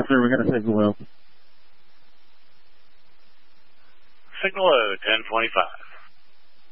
sir, we got a signal low. Signal low, 1025.